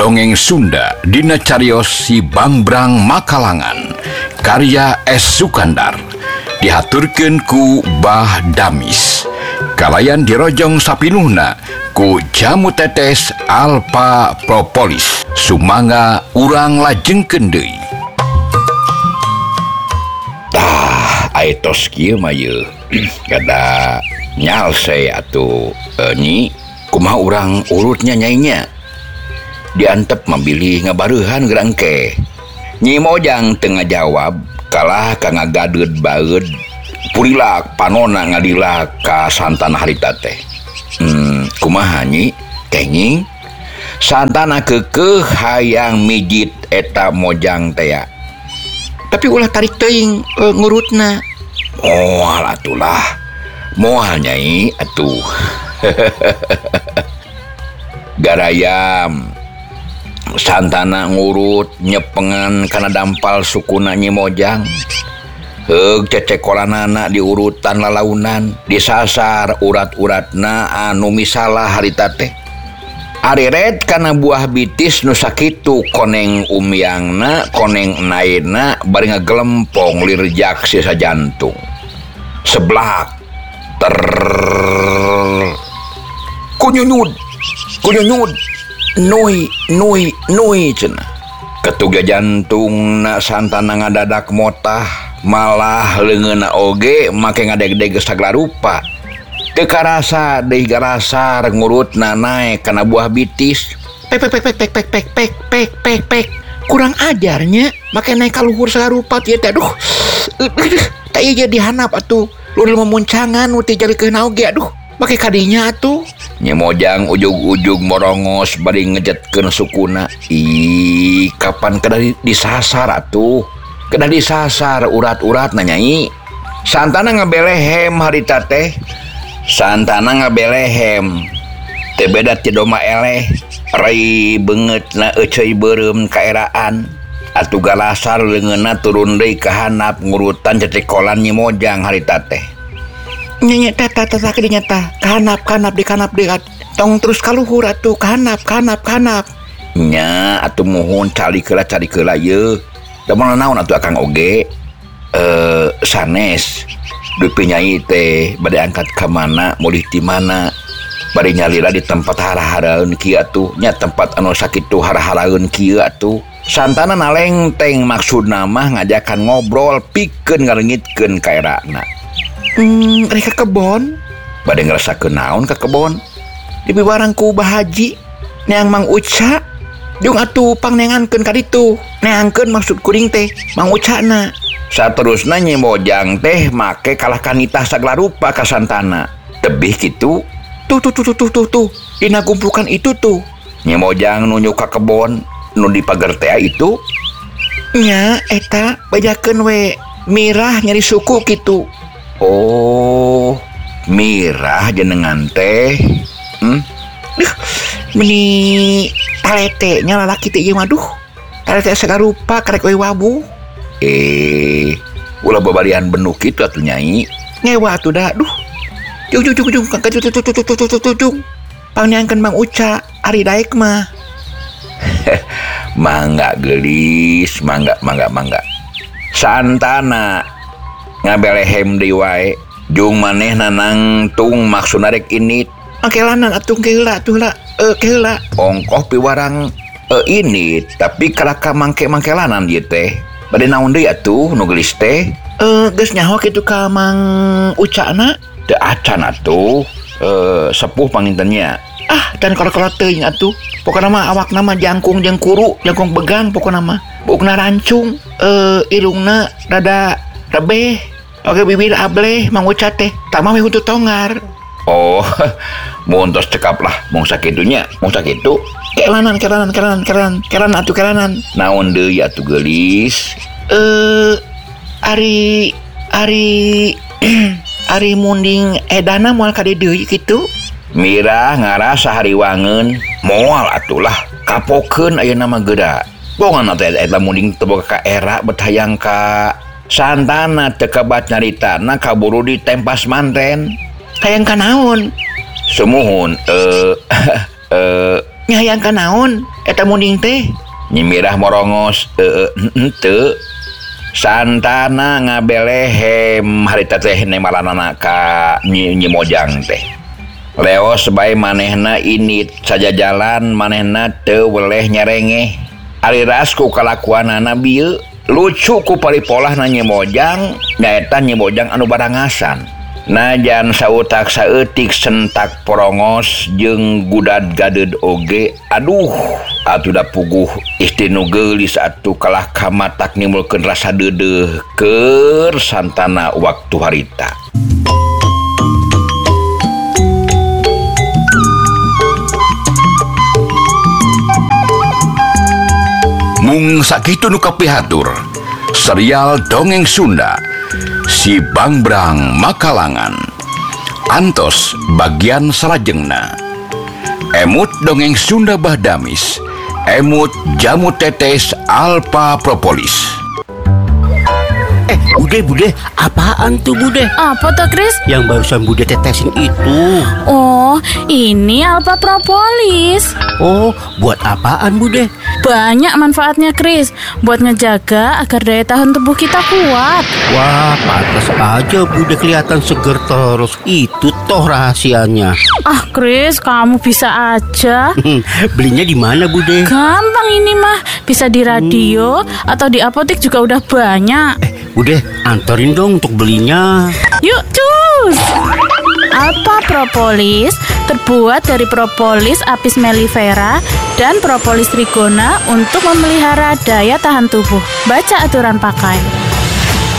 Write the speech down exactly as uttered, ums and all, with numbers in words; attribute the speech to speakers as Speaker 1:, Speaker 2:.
Speaker 1: Dongeng Sunda dina carios si Bangbrang Makalangan karya S. Sukandar dihaturkeun ku Bah Damis kalayan dirojong sapinuhna ku Jamu Tetes Alpha Propolis sumangga urang lajengkeun deui. Tah aetos kieu mah yeuh kada nyalse atuh nyi kumaha urang urutnya nyainya diantep memilih ngabaruhan gerangke. Nyi Mojang tengah jawab kalah ka ngagadeuð baeud purilak panona ngadila ka santana harita teh. Hmm, kumaha nyi? Kenging santana keukeuh hayang mijit eta Mojang teh ya. Tapi ulah tarik teuing e, ngurutna. Moal atulah. Moal nyai atuh. Garayam santana ngurut nyepengan kana dampal sukuna Nyi Mojang. Heug cecekolanana di urutan lalaunan disasar urat-uratna anu misalah harita teh. Ariret kana buah bitis nu sakitu koneng umyangna koneng naina bari ngagelempong lirjak sisa jantung. Seblak ter kunyunyud kunyunyud nui nui nui cenah ketuga jantungna santana ngadadak motah malah leungeunna oge make ngadeg-deg sagala rupa teu karasa deui garasar ngurutna naek kana buah bitis. Pek pek pek pek pek pek pek pek pek pek kurang ajarnya make naik ka luhur sagala rupa ieu teh. Aduh teh ieu jadi hanap atuh lu memuncangan nu teh jalikeun oge aduh make kadinya atuh. Nyi Mojang ujug-ujug morongos bari ngejetkeun sukuna. Ih, kapan kedah disasar atuh? Kedah disasar urat-uratna nyai. Santana ngabelehem harita teh. Santana ngabelehem. Teu beda ti doma eleh. Rai beungeutna euceuy beureum kaeraan. Atuh galasar leungeunna turun deui ka handap ngurutan cecekolan Nyi Mojang harita teh. Nyanyi tata tata kedinya tah kanap kanap di kanap dekat tong terus kaluhur atuh kanap kanap kanap nya atuh muhun cali keula cali keula yeuh da moal naon atuh akang oge eh sanes dupi nyai teh bade angkat ka mana mulih ti mana bade nyalira di tempat hara-haraeun kieu atuh nya tempat anu sakitu hara-haraeun kieu atuh santana nalengteng maksudna mah ngajakan ngobrol pikeun ngaleungitkeun kaerana. Hmm, mereka kebon bade ngerasakeun naon ka kebon dipi barang ku Bah Haji neang Mang Uca jeung atuh pangneangankeun ka ditu neangkeun maksud kuring teh Mang Ucana. Saterusna Nyi Mojang teh make kalah kanitah sagala rupa ka santana tebih kitu tuh tuh tuh tuh tuh tuh dina gumpukan itu tuh Nyi Mojang nunjuk ka kebon nu di pager teh itu nya eta bajakeun we mirah nyari suku kitu. Oh, mirah jenengan teh. Hmm? Duh, meni talete nya lalaki teh ieu mah duh. Talete sagala rupa karek we wabu. Eh, ulah babarian benuh kitu atuh nyai. Ngewa atuh da. Duh. Jung jung jung jung ka jung jung jung jung jung. Pangneangkeun Mang Uca ari daek mah. Mangga geulis, mangga mangga mangga. Santana ngabelehem deui wae jeung manehna nangtung maksudna rek init angkelanan atuh keula atuh la e keula ongkoh piwarang e init tapi kalaka mangke-mangkelanan ieu teh bade naon deui atuh nu geulis teh e geus nyaho kitu ka Mang Ucana teu acan atuh e sepuh pangintennya ah dan kalau-kalau teuing atuh pokona mah awakna mah jangkung jeung kuru jangkung begang pokona mah bukna rancung e irungna rada rebeh. Oke bibir ableh Mang Uca teh tak mah untuk tonggar. Oh, mun tos cekap lah mung sakitunya, mung sakitu. Kelanan kelanan kelanan kelanan kelanan atuh kelanan. Naon deui atuh geulis? Eh ari ari ari munding edana moal ka dieu deui kitu. Mirah ngaras sahariwangeun moal atuh lah kapokeun ayeuna mah geuda. Bongan atuh eta munding teu boga ka era betayang ka santana teu kabat nyaritana kaburu ditempas manten. Hayang ka naon? Sumuhun eh eh nyayang ka naon? eta munding teh nyimirah morongos eh henteu santana ngabelehem harita teh nemalanana ka nyimojang teh leos bae manehna init saja jalan manehna teu weleh nyarengeh ari rasku kalakuanana bieu lucu ku paripolahna nyimojang nyaeta nyimojang anu barangasan najan sautak saeutik sentak porongos jeung gudad gaded oge aduh atuh da puguh istri nu geulis atuh kalah kamatak nimulkeun rasa deudeuh keur santana waktu harita. Mung sakitu nu kapihatur serial Dongeng Sunda Si Bangbrang Makalangan antos bagian salajengna emut dongeng Sunda Bahdamis emut jamu tetes alpha propolis.
Speaker 2: Eh, Bude, Bude, apaan tuh Bude?
Speaker 3: Apa tuh, Kris?
Speaker 2: Yang barusan Bude tetesin itu.
Speaker 3: Oh, ini alpha propolis.
Speaker 2: Oh, buat apaan Bude?
Speaker 3: Banyak manfaatnya, Kris. Buat ngejaga agar daya tahan tubuh kita kuat.
Speaker 2: Wah, pantas aja Bude kelihatan seger terus. Itu toh rahasianya.
Speaker 3: Ah, Kris, kamu bisa aja.
Speaker 2: Belinya di mana Bude?
Speaker 3: Gampang ini mah. Bisa di radio hmm. atau di apotek juga udah banyak.
Speaker 2: Eh, Bude, anterin dong untuk belinya.
Speaker 3: Yuk, cus! Alpha propolis terbuat dari propolis apis mellifera dan propolis trigona untuk memelihara daya tahan tubuh. Baca aturan pakai.